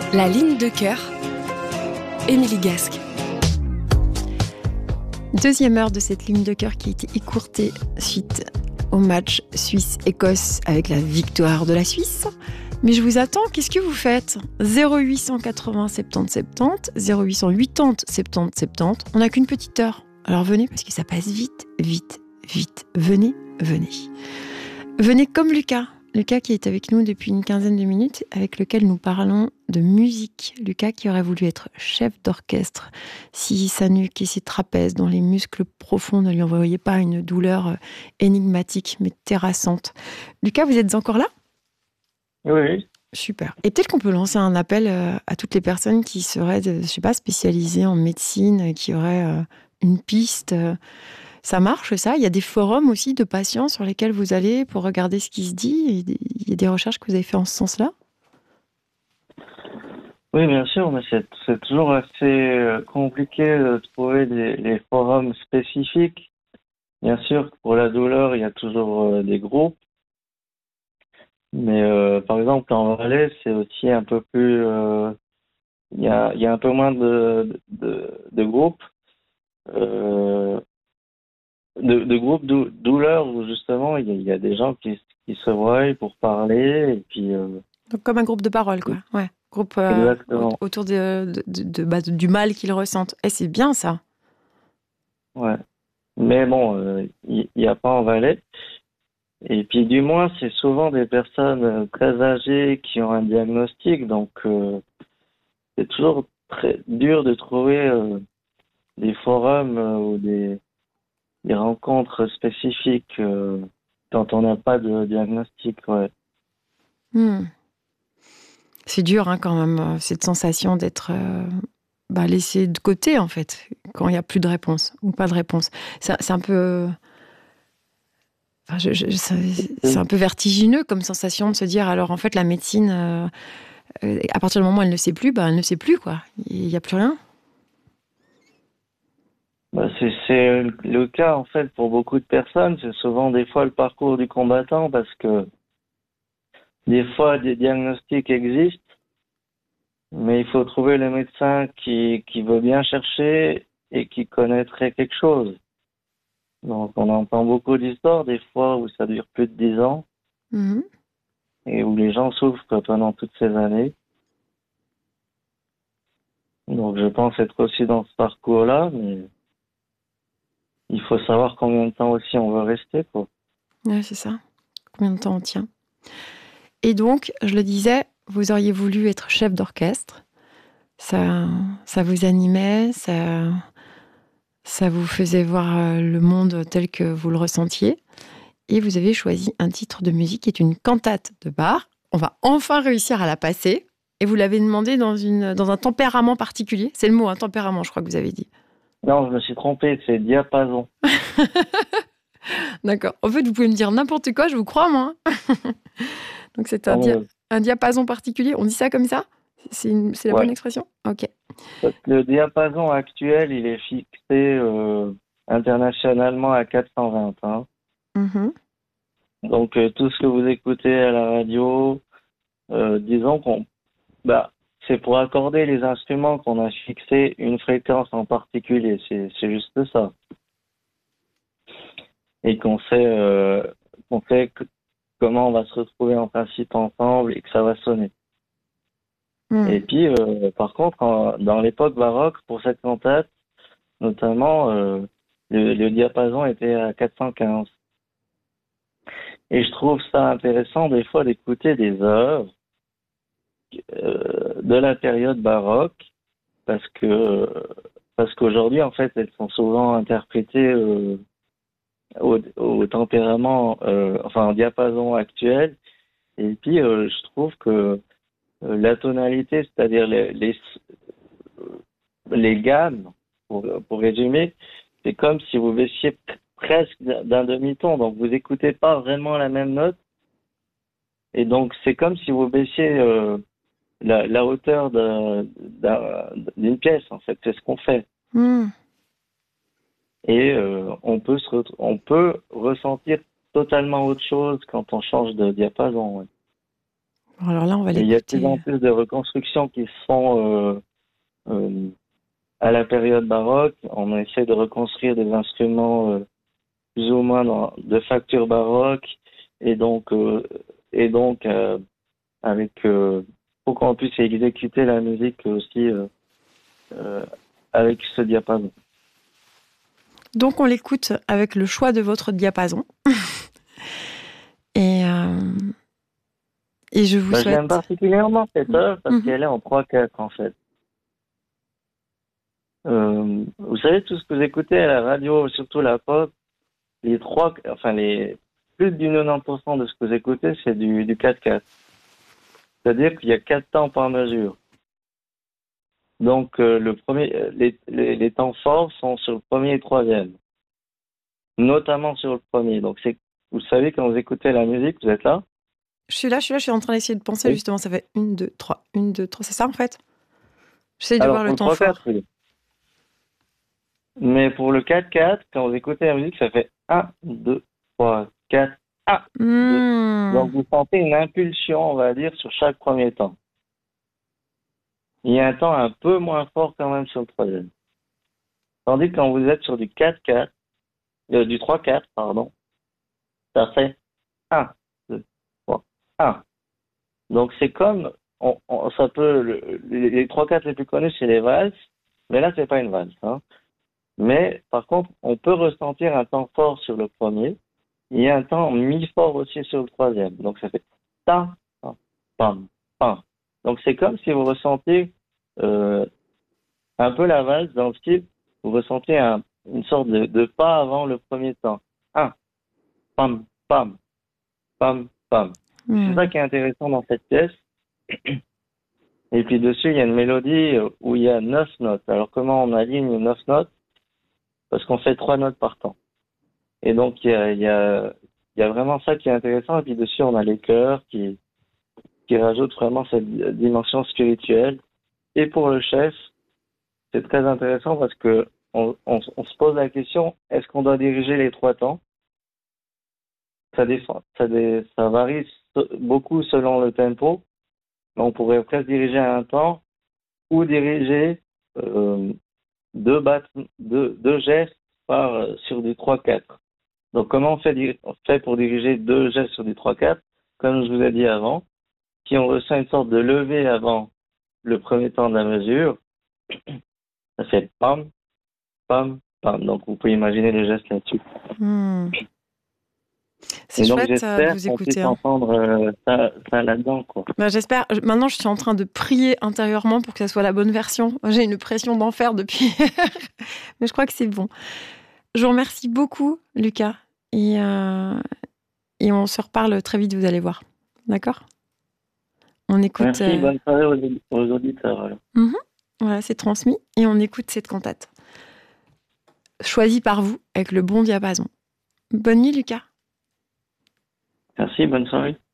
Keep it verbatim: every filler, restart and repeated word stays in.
La ligne de cœur, Émilie Gasque. Deuxième heure de cette ligne de cœur qui a été écourtée suite au match Suisse-Écosse avec la victoire de la Suisse. Mais je vous attends, qu'est-ce que vous faites ? zéro huit cent quatre-vingts soixante-dix soixante-dix, zéro huit cent quatre-vingts soixante-dix soixante-dix. On n'a qu'une petite heure. Alors venez, parce que ça passe vite, vite, vite. Venez, venez. Venez comme Lucas. Lucas qui est avec nous depuis une quinzaine de minutes, avec lequel nous parlons de musique. Lucas qui aurait voulu être chef d'orchestre si sa nuque et ses trapèzes dans les muscles profonds ne lui envoyaient pas une douleur énigmatique mais terrassante. Lucas, vous êtes encore là ? Oui. Super. Et peut-être qu'on peut lancer un appel à toutes les personnes qui seraient, je sais pas, spécialisées en médecine, qui auraient une piste. Ça marche, ça ? Il y a des forums aussi de patients sur lesquels vous allez pour regarder ce qui se dit. Il y a des recherches que vous avez fait en ce sens-là ? Oui, bien sûr, mais c'est, c'est toujours assez compliqué de trouver des, les forums spécifiques. Bien sûr, pour la douleur, il y a toujours des groupes. Mais euh, par exemple, en Valais, c'est aussi un peu plus... Euh, il y a, il y a un peu moins de, de, de groupes. Euh, de, de groupes dou- douleurs où justement il y, a, il y a des gens qui, qui se voient pour parler et puis euh... donc comme un groupe de parole quoi, ouais, groupe euh, autour de, de, de, de, bah, du mal qu'ils ressentent. Et c'est bien ça. Ouais, mais bon, il euh, n'y a pas en Valais. Et puis du moins c'est souvent des personnes très âgées qui ont un diagnostic, donc euh, c'est toujours très dur de trouver euh, des forums euh, ou des des rencontres spécifiques euh, quand on n'a pas de diagnostic, ouais. Hmm. C'est dur hein, quand même, cette sensation d'être euh, bah, laissé de côté, en fait, quand il n'y a plus de réponse ou pas de réponse. C'est, c'est un peu... Enfin, je, je, c'est, c'est un peu vertigineux comme sensation de se dire, alors en fait, la médecine, euh, euh, à partir du moment où elle ne sait plus, bah, elle ne sait plus, quoi. Il n'y a plus rien. Bah c'est, c'est le cas en fait pour beaucoup de personnes. C'est souvent des fois le parcours du combattant parce que des fois des diagnostics existent, mais il faut trouver le médecin qui, qui veut bien chercher et qui connaîtrait quelque chose. Donc on entend beaucoup d'histoires des fois où ça dure plus de dix ans Mmh. et où les gens souffrent pendant toutes ces années. Donc je pense être aussi dans ce parcours-là, mais il faut savoir combien de temps aussi on veut rester, quoi. Ouais, c'est ça. Combien de temps on tient ? Et donc, je le disais, vous auriez voulu être chef d'orchestre. Ça, ça vous animait, ça, ça vous faisait voir le monde tel que vous le ressentiez. Et vous avez choisi un titre de musique qui est une cantate de Bach. On va enfin réussir à la passer. Et vous l'avez demandé dans, une, dans un tempérament particulier. C'est le mot, un tempérament, je crois que vous avez dit. Non, je me suis trompé, c'est diapason. D'accord. En fait, vous pouvez me dire n'importe quoi, je vous crois, moi. Donc, c'est un, dia- un diapason particulier. On dit ça comme ça ? C'est, une, c'est la ouais. bonne expression ? Ok. Le diapason actuel, il est fixé euh, internationalement à quatre cent vingt. Hein. Mm-hmm. Donc, euh, tout ce que vous écoutez à la radio, euh, disons qu'on... Bah, c'est pour accorder les instruments qu'on a fixé une fréquence en particulier. C'est, c'est juste ça. Et qu'on sait, euh, qu'on sait que, comment on va se retrouver en principe ensemble et que ça va sonner. Mmh. Et puis, euh, par contre, en, dans l'époque baroque, pour cette cantate, notamment, euh, le, le diapason était à quatre cent quinze. Et je trouve ça intéressant des fois d'écouter des œuvres euh, de la période baroque, parce que parce qu'aujourd'hui, en fait, elles sont souvent interprétées euh, au, au tempérament, euh, enfin, au diapason actuel. Et puis, euh, je trouve que euh, la tonalité, c'est-à-dire les, les, les gammes, pour, pour résumer, c'est comme si vous baissiez presque d'un demi-ton. Donc, vous écoutez pas vraiment la même note. Et donc, c'est comme si vous baissiez euh, la, la hauteur de, d'un, d'une pièce, en fait. C'est ce qu'on fait. Mmh. Et euh, on peut se ret- on peut ressentir totalement autre chose quand on change de diapason. Ouais. Alors là, on va l'écouter. Il y a de plus en plus de reconstructions qui se font euh, euh, à la période baroque. On essaie de reconstruire des instruments euh, plus ou moins dans, de facture baroque, et donc, euh, et donc euh, avec euh, pour qu'on puisse exécuter la musique aussi euh, euh, avec ce diapason. Donc on l'écoute avec le choix de votre diapason. et, euh, et je vous bah, souhaite... J'aime particulièrement cette œuvre parce mm-hmm. qu'elle est en trois quatre en fait. Euh, vous savez, tout ce que vous écoutez à la radio, surtout la pop, les trois, enfin les plus du quatre-vingt-dix pour cent de ce que vous écoutez, c'est du, du quatre quatre. C'est-à-dire qu'il y a quatre temps par mesure. Donc euh, le premier, les, les, les temps forts sont sur le premier et troisième, notamment sur le premier. Donc c'est, vous savez, quand vous écoutez la musique, vous êtes là. Je suis là, je suis là, je suis en train d'essayer de penser, oui. Justement, ça fait une, deux, trois, une, deux, trois, c'est ça en fait. J'essaie de Alors, voir le temps fort. Oui. Mais pour le quatre quatre, quand vous écoutez la musique, ça fait un, deux, trois, quatre, un, mmh. deux. Donc vous sentez une impulsion, on va dire, sur chaque premier temps. Il y a un temps un peu moins fort quand même sur le troisième. Tandis que quand vous êtes sur du quatre quatre, euh, du trois quatre, pardon, ça fait un, deux, trois, un. Donc c'est comme, on, on, ça peut, le, les, les trois quatre les plus connus, c'est les valses, mais là c'est pas une valse, hein. Mais par contre, on peut ressentir un temps fort sur le premier. Il y a un temps mi-fort aussi sur le troisième. Donc ça fait ta, pam, pam, pam. Donc c'est comme si vous ressentiez euh, un peu la valse dans le style, vous ressentez un, une sorte de, de pas avant le premier temps. Un, pam, pam, pam, pam. Mmh. C'est ça qui est intéressant dans cette pièce. Et puis dessus, il y a une mélodie où il y a neuf notes. Alors comment on aligne neuf notes? Parce qu'on fait trois notes par temps. Et donc, il y a, il y a, il y a vraiment ça qui est intéressant. Et puis dessus, on a les chœurs qui, qui rajoutent vraiment cette dimension spirituelle. Et pour le chef, c'est très intéressant parce que on, on, on se pose la question, est-ce qu'on doit diriger les trois temps? Ça, défend, ça, dé, ça varie beaucoup selon le tempo. On pourrait presque diriger à un temps ou diriger euh, deux, bat, deux, deux gestes par, euh, sur du trois quatre. Donc, comment on fait, on fait pour diriger deux gestes sur du trois quatre? Comme je vous ai dit avant, si on ressent une sorte de levée avant le premier temps de la mesure, ça fait pam, pam, pam. Donc, vous pouvez imaginer les gestes là-dessus. Mmh. C'est Et donc, chouette j'espère de vous écouter. qu'on puisse entendre euh, ça, ça là-dedans, quoi. Bah, j'espère. Maintenant, je suis en train de prier intérieurement pour que ça soit la bonne version. J'ai une pression d'enfer depuis mais je crois que c'est bon. Je vous remercie beaucoup, Lucas. Et, euh, et on se reparle très vite, vous allez voir. D'accord? On écoute... Merci, euh... bonne soirée aux, aux auditeurs. Alors. Mm-hmm. Voilà, c'est transmis. Et on écoute cette cantate. Choisie par vous, avec le bon diapason. Bonne nuit, Lucas. Merci, bonne soirée.